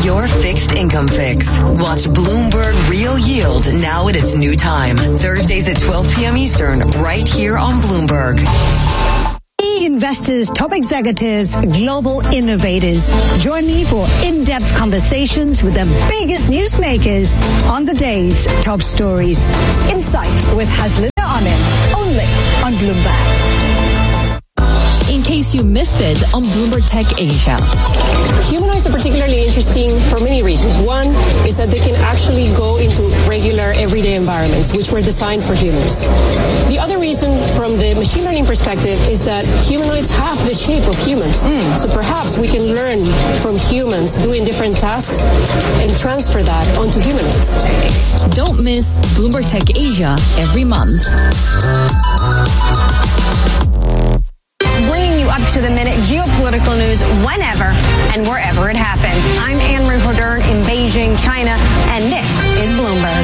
Your fixed income fix. Watch Bloomberg Real Yield now at its new time. Thursdays at 12 p.m. Eastern, right here on Bloomberg. Investors, top executives, global innovators. Join me for in-depth conversations with the biggest newsmakers on the day's top stories. Insight with Haslina Amin, only on Bloomberg. In case you missed it on Bloomberg Tech Asia. Humanoids are particularly interesting for many reasons. One is that they can actually go into regular everyday environments, which were designed for humans. The other reason from the machine learning perspective is that humanoids have the shape of humans. So perhaps we can learn from humans doing different tasks and transfer that onto humanoids. Don't miss Bloomberg Tech Asia every month. Bringing you up to the minute geopolitical news whenever and wherever it happens. I'm Anne-Marie Hodern in Beijing, China, and this is Bloomberg.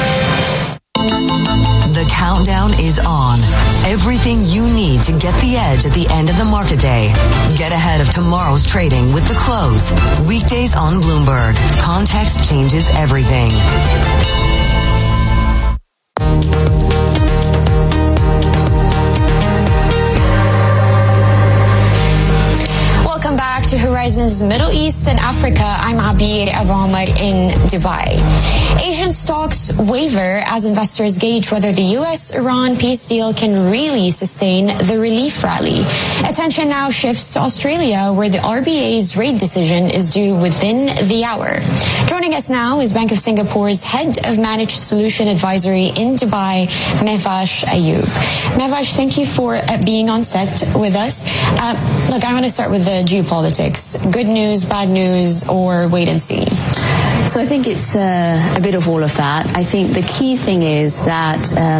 The countdown is on. Everything you need to get the edge at the end of the market day. Get ahead of tomorrow's trading with The Close. Weekdays on Bloomberg. Context changes everything. To Horizons Middle East and Africa, I'm Abir Abamar in Dubai. Asian stocks waver as investors gauge whether the U.S.-Iran peace deal can really sustain the relief rally. Attention now shifts to Australia, where the RBA's rate decision is due within the hour. Joining us now is Bank of Singapore's Head of Managed Solution Advisory in Dubai, Mehvash Ayub. Mehvash, thank you for being on set with us. Look, I want to start with the geopolitics. Good news, bad news, or wait and see? So I think it's a bit of all of that. I think the key thing is that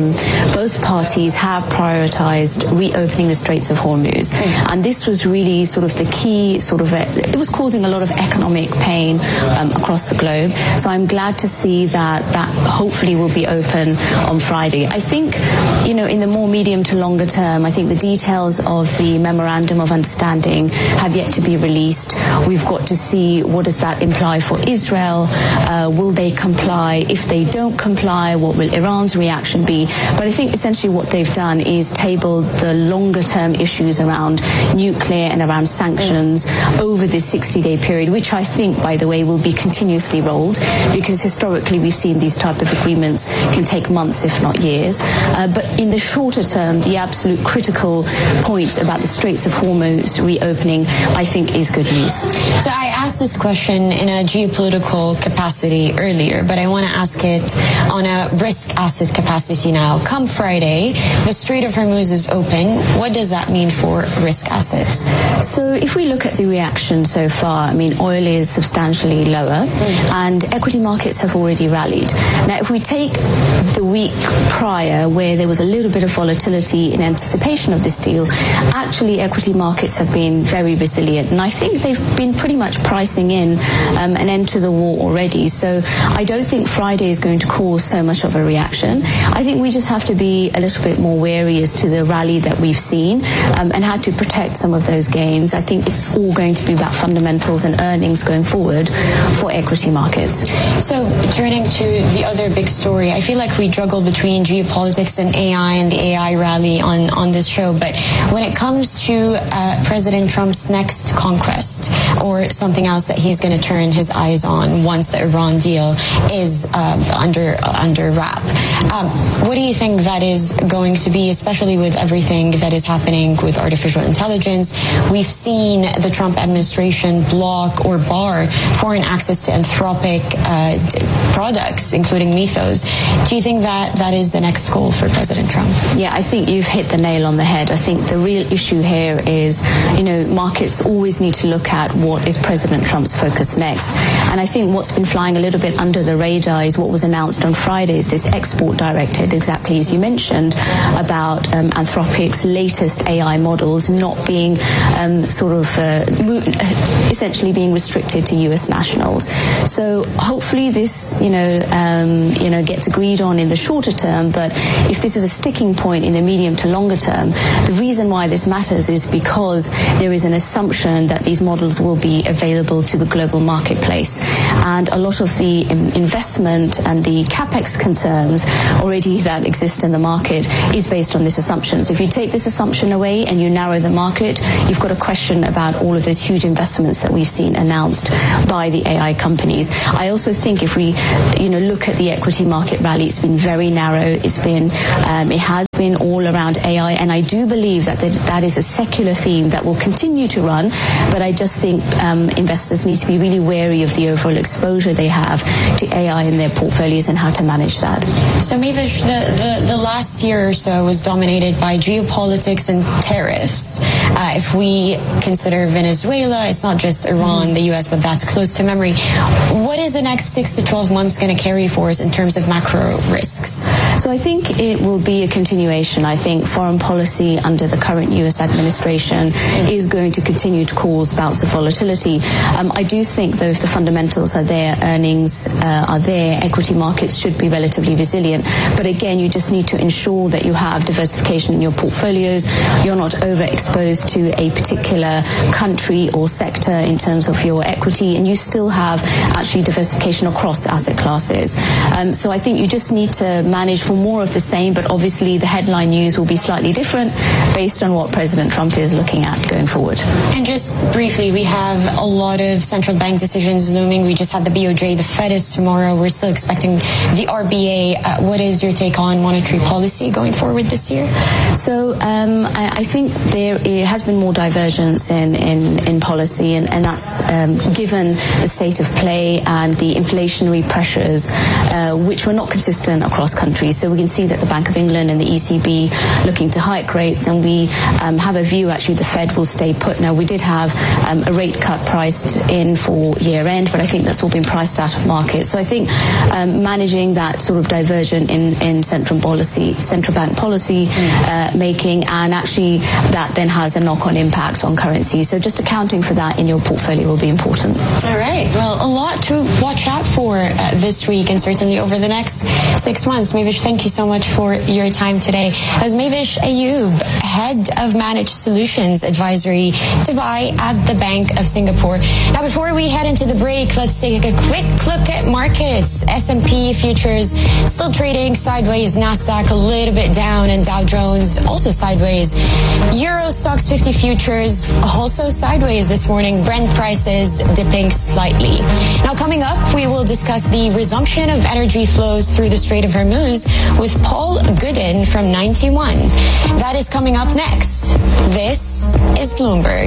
both parties have prioritized reopening the Straits of Hormuz. And this was really sort of the key it was causing a lot of economic pain across the globe. So I'm glad to see that hopefully will be open on Friday. I think, in the more medium to longer term, I think the details of the Memorandum of Understanding have yet to be released. We've got to see what does that imply for Israel. Will they comply? If they don't comply, what will Iran's reaction be? But I think essentially what they've done is tabled the longer term issues around nuclear and around sanctions over this 60-day period, which I think, by the way, will be continuously rolled, because historically we've seen these type of agreements can take months, if not years. But in the shorter term, the absolute critical point about the Straits of Hormuz reopening, I think, is good news. So I asked this question in a geopolitical capacity earlier, but I want to ask it on a risk asset capacity now. Come Friday, the Strait of Hormuz is open. What does that mean for risk assets? So if we look at the reaction so far, oil is substantially lower and equity markets have already rallied. Now, if we take the week prior, where there was a little bit of volatility in anticipation of this deal, actually equity markets have been very resilient. And I think they've been pretty much pricing in an end to the war already. So I don't think Friday is going to cause so much of a reaction. I think we just have to be a little bit more wary as to the rally that we've seen and how to protect some of those gains. I think it's all going to be about fundamentals and earnings going forward for equity markets. So turning to the other big story, I feel like we juggle between geopolitics and AI and the AI rally on this show. But when it comes to President Trump's next conquest, or something else that he's going to turn his eyes on once the Iran deal is under wrap, what do you think that is going to be, especially with everything that is happening with artificial intelligence? We've seen the Trump administration block or bar foreign access to Anthropic products, including Mythos. Do you think that is the next goal for President Trump? Yeah, I think you've hit the nail on the head. I think the real issue here is, markets always need to look at what is President Trump's focus next. And I think what's been flying a little bit under the radar is what was announced on Friday, is this export directive, exactly as you mentioned, about Anthropic's latest AI models not being essentially being restricted to US nationals. So hopefully this, gets agreed on in the shorter term, but if this is a sticking point in the medium to longer term, the reason why this matters is because there is an assumption that these models will be available to the global marketplace. And a lot of the investment and the capex concerns already that exist in the market is based on this assumption. So if you take this assumption away and you narrow the market, you've got a question about all of those huge investments that we've seen announced by the AI companies. I also think if we, look at the equity market rally, it's been very narrow. It has been all around AI, and I do believe that is a secular theme that will continue to run. But I just think investors need to be really wary of the overall exposure they have to AI in their portfolios and how to manage that. So Mavish, the last year or so was dominated by geopolitics and tariffs. If we consider Venezuela, it's not just Iran, the US, but that's close to memory. What is the next 6 to 12 months going to carry for us in terms of macro risks? So I think it will be a continuation. I think foreign policy under the current US administration is going to continue to cause bouts of volatility. I do think, though, if the fundamentals are there, earnings are there, equity markets should be relatively resilient. But again, you just need to ensure that you have diversification in your portfolios. You're not overexposed to a particular country or sector in terms of your equity, and you still have actually diversification across asset classes. So I think you just need to manage for more of the same, but obviously the headline news will be slightly different based on what President Trump is looking at going forward. And just briefly, we have a lot of central bank decisions looming. We just had the BOJ, the Fed is tomorrow. We're still expecting the RBA. What is your take on monetary policy going forward this year? So I think there has been more divergence in policy, and that's given the state of play and the inflationary pressures, which were not consistent across countries. So we can see that the Bank of England and the ECB looking to hike rates, and we have a view actually the Fed will stay put. Now, we did have a rate cut priced in for year end, but I think that's all been priced out of market. So I think managing that sort of divergent in central bank policy making, and actually that then has a knock-on impact on currency. So just accounting for that in your portfolio will be important. All right. Well, a lot to watch out for this week and certainly over the next 6 months. Mavish, thank you so much for your time today. As Mavish Ayoub, Head of Managed Solutions Advisory Dubai at the Bank of Singapore. Now, before we head into the break, let's take a quick look at markets. S&P futures still trading sideways, Nasdaq a little bit down, and Dow Jones also sideways. Euro Stoxx 50 futures also sideways this morning. Brent prices dipping slightly. Now, coming up, we will discuss the resumption of energy flows through the Strait of Hormuz with Paul Gooden from 91. That is coming up next. This is Bloomberg.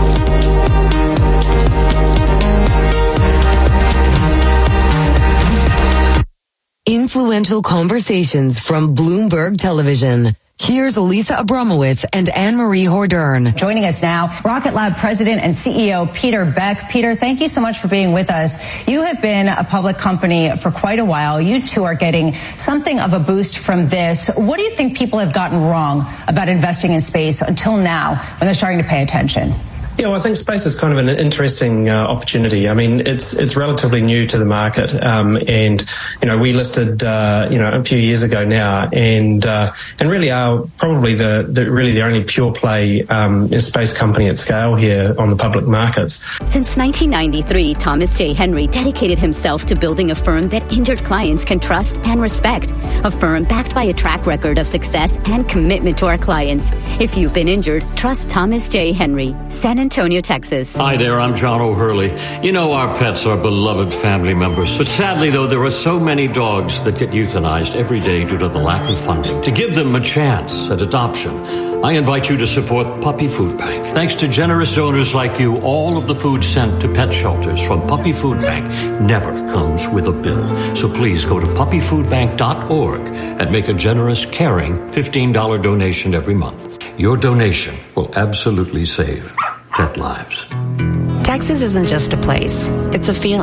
Influential conversations from Bloomberg Television. Here's Lisa Abramowitz and Anne-Marie Hordern. Joining us now, Rocket Lab President and CEO Peter Beck. Peter, thank you so much for being with us. You have been a public company for quite a while. You two are getting something of a boost from this. What do you think people have gotten wrong about investing in space until now when they're starting to pay attention? Yeah, well, I think space is kind of an interesting opportunity. I mean, it's relatively new to the market, and we listed a few years ago now, and really are probably the only pure play space company at scale here on the public markets. Since 1993, Thomas J. Henry dedicated himself to building a firm that injured clients can trust and respect. A firm backed by a track record of success and commitment to our clients. If you've been injured, trust Thomas J. Henry. San Antonio, Texas. Hi there, I'm John O'Hurley. You know, our pets are beloved family members. But sadly, though, there are so many dogs that get euthanized every day due to the lack of funding. To give them a chance at adoption, I invite you to support Puppy Food Bank. Thanks to generous donors like you, all of the food sent to pet shelters from Puppy Food Bank never comes with a bill. So please go to puppyfoodbank.org and make a generous, caring $15 donation every month. Your donation will absolutely save pet lives. Texas isn't just a place, it's a feeling.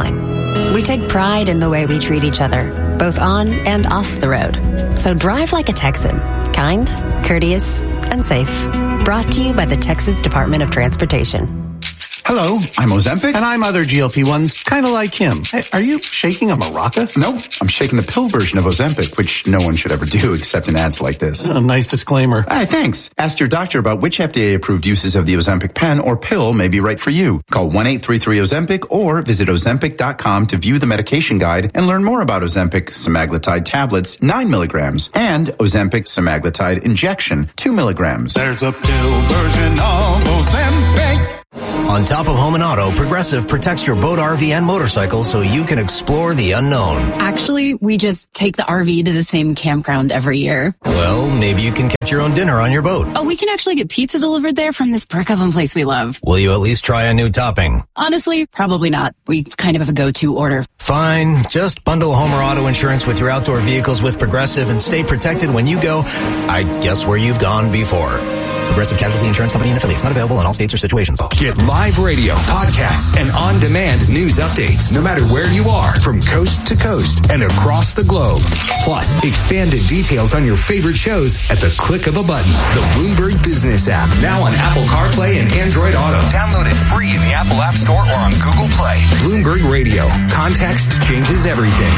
We take pride in the way we treat each other, both on and off the road. So drive like a Texan. Kind, courteous, and safe. Brought to you by the Texas Department of Transportation. Hello, I'm Ozempic. And I'm other GLP-1s, kind of like him. Hey, are you shaking a maraca? No, I'm shaking the pill version of Ozempic, which no one should ever do except in ads like this. A nice disclaimer. Hey, thanks. Ask your doctor about which FDA-approved uses of the Ozempic pen or pill may be right for you. Call 1-833-OZEMPIC or visit Ozempic.com to view the medication guide and learn more about Ozempic semaglutide tablets, 9 milligrams, and Ozempic semaglutide injection, 2 milligrams. There's a pill version of Ozempic. On top of home and auto, Progressive protects your boat, RV, and motorcycle so you can explore the unknown. Actually, we just take the RV to the same campground every year. Well, maybe you can catch your own dinner on your boat. Oh, we can actually get pizza delivered there from this brick oven place we love. Will you at least try a new topping? Honestly, probably not. We kind of have a go-to order. Fine. Just bundle home or auto insurance with your outdoor vehicles with Progressive and stay protected when you go, I guess, where you've gone before. Progressive Casualty Insurance Company and affiliates. Not available in all states or situations. Get live radio, podcasts, and on-demand news updates no matter where you are from coast to coast and across the globe. Plus, expanded details on your favorite shows at the click of a button. The Bloomberg Business app, now on Apple CarPlay and Android Auto. Download it free in the Apple App Store or on Google Play. Bloomberg Radio. Context changes everything.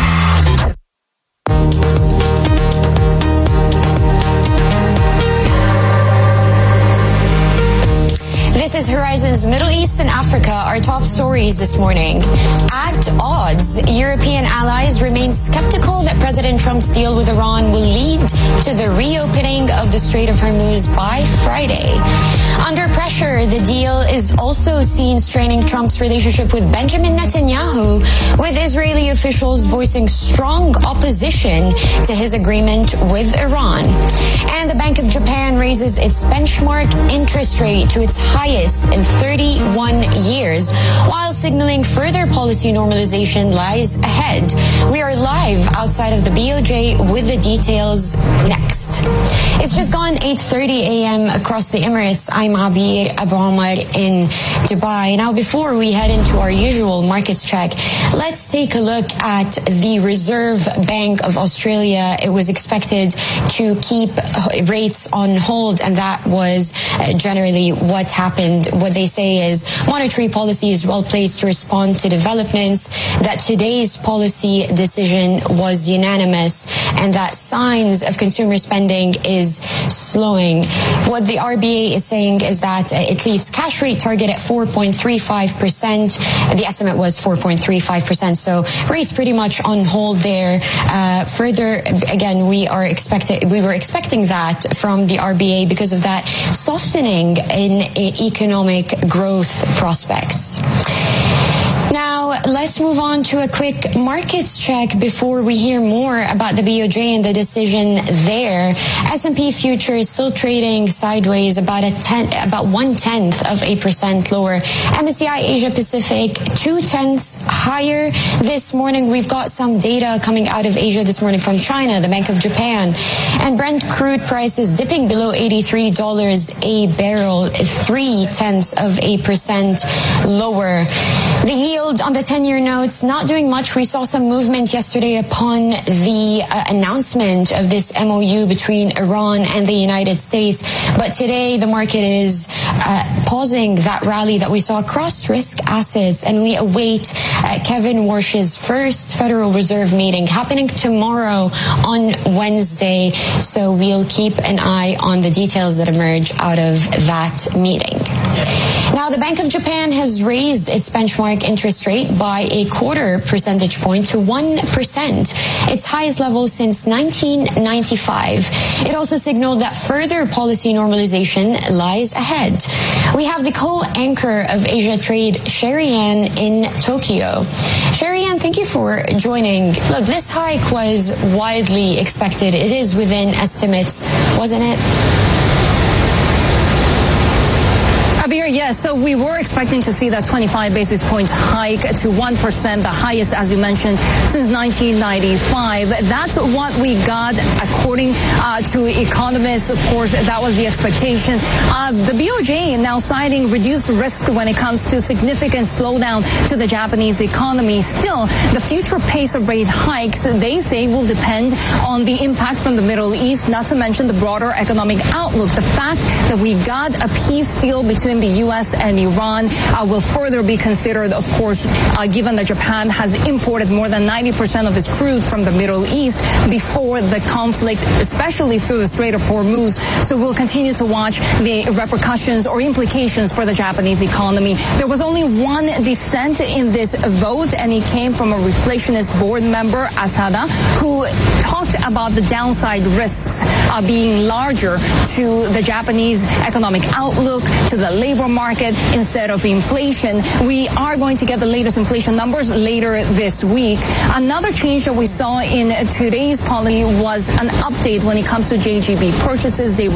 This is Horizon's Middle East and Africa, our top stories this morning. At odds, European allies remain skeptical that President Trump's deal with Iran will lead to the reopening of the Strait of Hormuz by Friday. Under pressure, the deal is also seen straining Trump's relationship with Benjamin Netanyahu, with Israeli officials voicing strong opposition to his agreement with Iran. And the Bank of Japan raises its benchmark interest rate to its highest in 31 years, while signaling further policy normalization lies ahead. We are live outside of the BOJ with the details next. It's just gone 8:30 a.m. across the Emirates. I'm Abir Abu Omar in Dubai. Now, before we head into our usual markets check, let's take a look at the Reserve Bank of Australia. It was expected to keep rates on hold, and that was generally what happened. What they say is monetary policy is well placed to respond to developments, that today's policy decision was unanimous, and that signs of consumer spending is slowing. What the RBA is saying is that it leaves cash rate target at 4.35%. The estimate was 4.35%, so rates pretty much on hold there. Further, again, we were expecting that from the RBA because of that softening in economic growth prospects. Now, let's move on to a quick markets check before we hear more about the BOJ and the decision there. S&P futures still trading sideways, about 0.1% lower. MSCI Asia Pacific 0.2 higher this morning. We've got some data coming out of Asia this morning from China, the Bank of Japan, and Brent crude prices dipping below $83 a barrel, 0.3% lower. The yield on the 10-year notes not doing much. We saw some movement yesterday upon the announcement of this MOU between Iran and the United States. But today the market is pausing that rally that we saw across risk assets, and we await Kevin Warsh's first Federal Reserve meeting happening tomorrow on Wednesday. So we'll keep an eye on the details that emerge out of that meeting. Now, the Bank of Japan has raised its benchmark interest rate by 0.25 percentage point to 1%, its highest level since 1995. It also signaled that further policy normalization lies ahead. We have the co-anchor of Asia Trade, Sherry Ann, in Tokyo. Sherry Ann, thank you for joining. Look, this hike was widely expected. It is within estimates, wasn't it? Abir, Amir, yes. So we were expecting to see that 25 basis point hike to 1%, the highest, as you mentioned, since 1995. That's what we got, according to economists. Of course, that was the expectation. The BOJ now citing reduced risk when it comes to significant slowdown to the Japanese economy. Still, the future pace of rate hikes, they say, will depend on the impact from the Middle East, not to mention the broader economic outlook. The fact that we got a peace deal between the U.S. and Iran will further be considered, of course, given that Japan has imported more than 90% of its crude from the Middle East before the conflict, especially through the Strait of Hormuz. So we'll continue to watch the repercussions or implications for the Japanese economy. There was only one dissent in this vote, and it came from a reflationist board member, Asada, who talked about the downside risks being larger to the Japanese economic outlook, to the labor market, instead of inflation. We are going to get the latest inflation numbers later this week. Another change that we saw in today's poly was an update when it comes to JGB purchases. They